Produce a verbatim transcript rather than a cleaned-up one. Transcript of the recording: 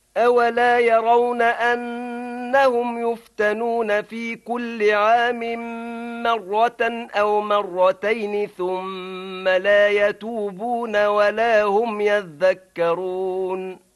أولا يرون أنهم يفتنون في كل عام مرة أو مرتين ثم لا يتوبون ولا هم يذكرون